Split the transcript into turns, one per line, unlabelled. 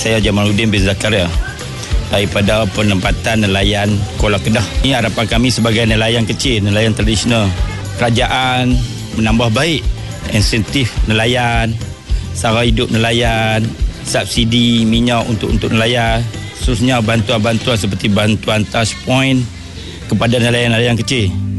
Saya Jamaluddin bin Zakaria daripada penempatan nelayan Kuala Kedah. Ini harapan kami sebagai nelayan kecil, nelayan tradisional. Kerajaan menambah baik insentif nelayan, sara hidup nelayan, subsidi minyak untuk nelayan, khususnya bantuan-bantuan seperti bantuan touch point kepada nelayan-nelayan kecil.